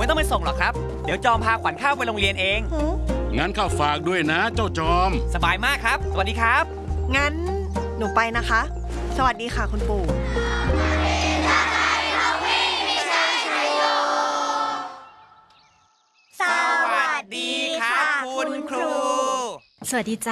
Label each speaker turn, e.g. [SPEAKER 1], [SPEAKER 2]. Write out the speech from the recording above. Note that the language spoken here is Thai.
[SPEAKER 1] ต้องไปส่งหรอกครับเดี๋ยวจอมพาขวัญข้าวไปโรงเรียนเอง
[SPEAKER 2] งั้นข้าฝากด้วยนะเจ้าจอม
[SPEAKER 1] สบายมากครับสวัสดีครับ
[SPEAKER 3] งั้นหนูไปนะคะสวัสดีค่ะคุณปู่
[SPEAKER 1] สวัสดีครับคุณครู
[SPEAKER 4] สวัสดีจ้ะ